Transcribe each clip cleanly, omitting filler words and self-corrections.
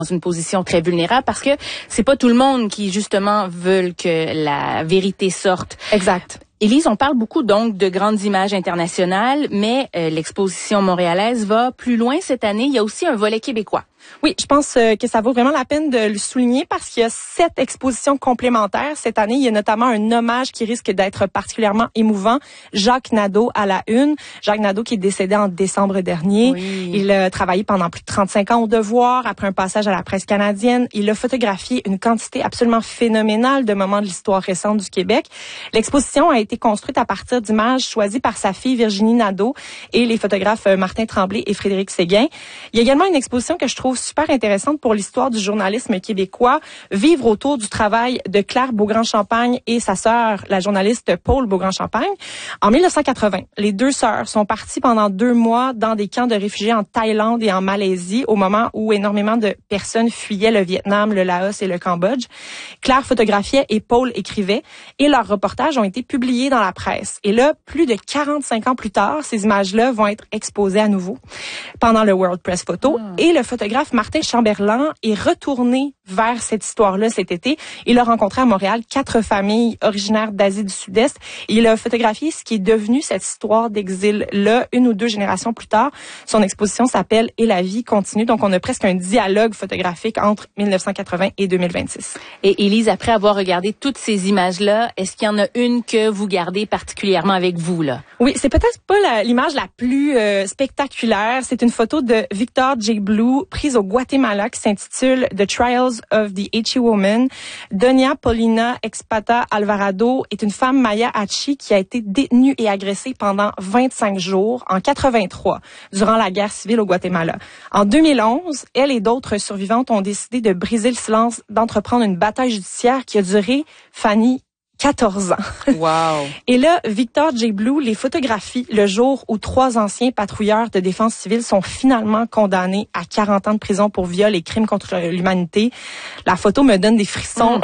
dans une position très vulnérable parce que c'est pas tout le monde qui justement veulent que la vérité sorte. Exact. Élise, on parle beaucoup donc de grandes images internationales, mais l'exposition montréalaise va plus loin cette année. Il y a aussi un volet québécois. Oui, je pense que ça vaut vraiment la peine de le souligner parce qu'il y a 7 expositions complémentaires. Cette année, il y a notamment un hommage qui risque d'être particulièrement émouvant. Jacques Nadeau à la une. Jacques Nadeau qui est décédé en décembre dernier. Oui. Il a travaillé pendant plus de 35 ans au Devoir. Après un passage à la presse canadienne, il a photographié une quantité absolument phénoménale de moments de l'histoire récente du Québec. L'exposition a été construite à partir d'images choisies par sa fille Virginie Nadeau et les photographes Martin Tremblay et Frédéric Séguin. Il y a également une exposition que je trouve super intéressante pour l'histoire du journalisme québécois, vivre autour du travail de Claire Beaugrand-Champagne et sa sœur, la journaliste Paul Beaugrand-Champagne. En 1980, les deux sœurs sont parties pendant 2 mois dans des camps de réfugiés en Thaïlande et en Malaisie au moment où énormément de personnes fuyaient le Vietnam, le Laos et le Cambodge. Claire photographiait et Paul écrivait et leurs reportages ont été publiés dans la presse. Et là, plus de 45 ans plus tard, ces images-là vont être exposées à nouveau pendant le World Press Photo et le photographe Martin Chamberlain est retourné vers cette histoire-là cet été. Il a rencontré à Montréal 4 familles originaires d'Asie du Sud-Est. Il a photographié ce qui est devenu cette histoire d'exil-là 1 ou 2 générations plus tard. Son exposition s'appelle « Et la vie continue ». Donc, on a presque un dialogue photographique entre 1980 et 2026. Et Élise, après avoir regardé toutes ces images-là, est-ce qu'il y en a une que vous gardez particulièrement avec vous, là? Oui, c'est peut-être pas l'image la plus spectaculaire. C'est une photo de Victor J. Blue prise au Guatemala qui s'intitule The Trials of the Hachi Woman. Doña Paulina Expata Alvarado est une femme maya Hachi qui a été détenue et agressée pendant 25 jours en 83 durant la guerre civile au Guatemala. En 2011, elle et d'autres survivantes ont décidé de briser le silence, d'entreprendre une bataille judiciaire qui a duré, Fanny, 14 ans. Wow. Et là, Victor J. Blue les photographie le jour où 3 anciens patrouilleurs de défense civile sont finalement condamnés à 40 ans de prison pour viol et crimes contre l'humanité. La photo me donne des frissons.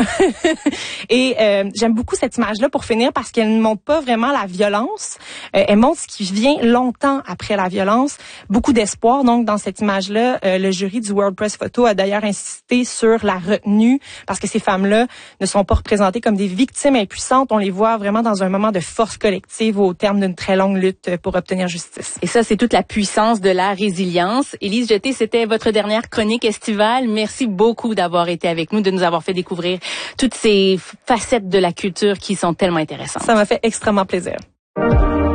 Et j'aime beaucoup cette image-là pour finir parce qu'elle ne montre pas vraiment la violence. Elle montre ce qui vient longtemps après la violence. Beaucoup d'espoir. Donc, dans cette image-là, le jury du World Press Photo a d'ailleurs insisté sur la retenue parce que ces femmes-là ne sont pas représentées comme des victimes puissantes, on les voit vraiment dans un moment de force collective au terme d'une très longue lutte pour obtenir justice. Et ça, c'est toute la puissance de la résilience. Élise Jeté, c'était votre dernière chronique estivale. Merci beaucoup d'avoir été avec nous, de nous avoir fait découvrir toutes ces facettes de la culture qui sont tellement intéressantes. Ça m'a fait extrêmement plaisir.